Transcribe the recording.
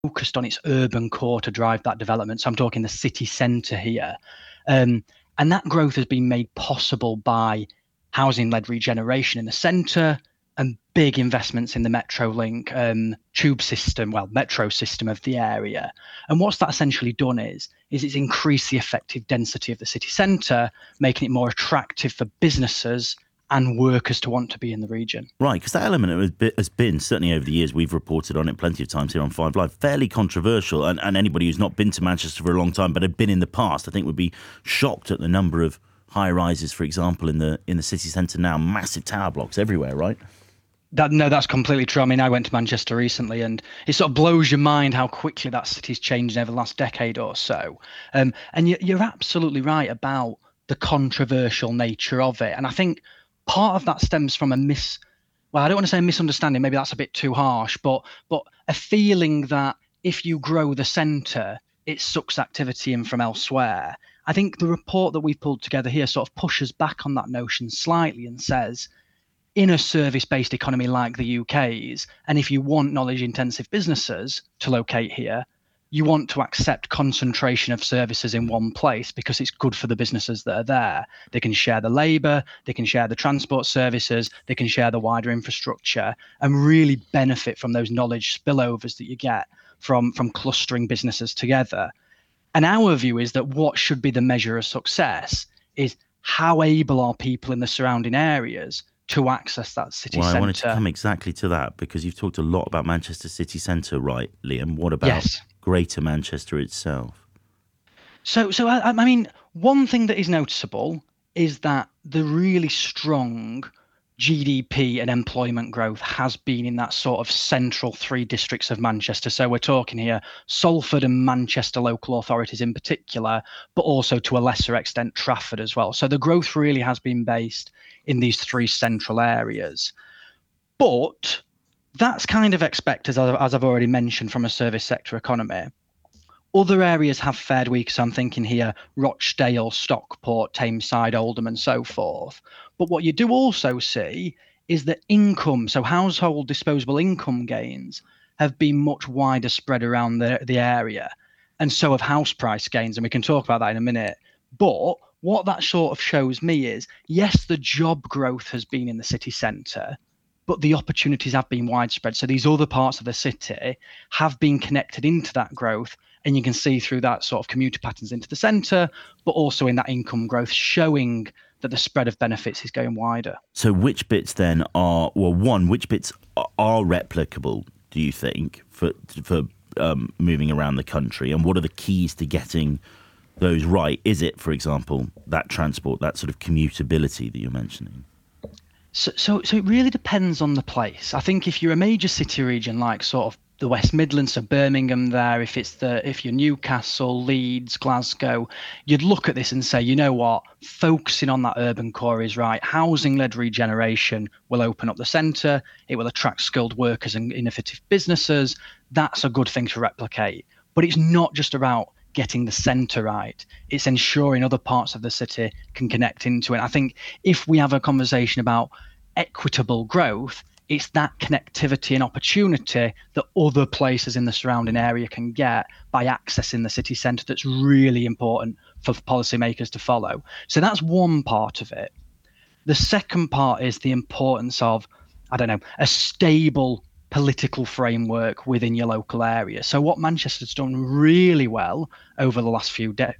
focused on its urban core to drive that development. So I'm talking the city centre here. Um, and that growth has been made possible by housing-led regeneration in the centre and big investments in the Metrolink tube system, well, metro system of the area. And what's that essentially done is it's increased the effective density of the city centre, making it more attractive for businesses and workers to want to be in the region. Right, because that element has been, certainly over the years, we've reported on it plenty of times here on Five Live, fairly controversial. And anybody who's not been to Manchester for a long time but had been in the past, I think would be shocked at the number of high rises, for example, in the city centre now. Massive tower blocks everywhere, right? No, that's completely true. I mean, I went to Manchester recently, and it sort of blows your mind how quickly that city's changed over the last decade or so. And you're absolutely right about the controversial nature of it. And I think part of that stems from well, I don't want to say a misunderstanding, maybe that's a bit too harsh, but a feeling that if you grow the centre, it sucks activity in from elsewhere. I think the report that we've pulled together here sort of pushes back on that notion slightly and says, in a service-based economy like the UK's, and if you want knowledge-intensive businesses to locate here, you want to accept concentration of services in one place because it's good for the businesses that are there. They can share the labour, they can share the transport services, they can share the wider infrastructure and really benefit from those knowledge spillovers that you get from clustering businesses together. And our view is that what should be the measure of success is how able are people in the surrounding areas to access that city centre. Well, I wanted to come exactly to that because you've talked a lot about Manchester city centre, right, Liam? What about Yes. Greater Manchester itself? So I mean, one thing that is noticeable is that the really strong GDP and employment growth has been in that sort of central three districts of Manchester. So we're talking here Salford and Manchester local authorities in particular, but also to a lesser extent Trafford as well. So the growth really has been based in these three central areas. But that's kind of expected, as I've already mentioned, from a service sector economy. Other areas have fared weak, so I'm thinking here Rochdale, Stockport, Tameside, Oldham, and so forth. But what you do also see is that income, so household disposable income gains, have been much wider spread around the area. And so have house price gains, and we can talk about that in a minute. But what that sort of shows me is, yes, the job growth has been in the city centre, but the opportunities have been widespread. So these other parts of the city have been connected into that growth. And you can see through that sort of commuter patterns into the centre, but also in that income growth, showing that the spread of benefits is going wider. So which bits then which bits are replicable, do you think, for moving around the country? And what are the keys to getting those right? Is it, for example, that transport, that sort of commutability that you're mentioning? So it really depends on the place. I think if you're a major city region like sort of the West Midlands, so Birmingham there, if you're Newcastle, Leeds, Glasgow, you'd look at this and say, you know what, focusing on that urban core is right. Housing-led regeneration will open up the centre. It will attract skilled workers and innovative businesses. That's a good thing to replicate. But it's not just about getting the centre right. It's ensuring other parts of the city can connect into it. I think if we have a conversation about equitable growth, it's that connectivity and opportunity that other places in the surrounding area can get by accessing the city centre that's really important for policymakers to follow. So that's one part of it. The second part is the importance of, a stable political framework within your local area. So what Manchester's done really well over the last few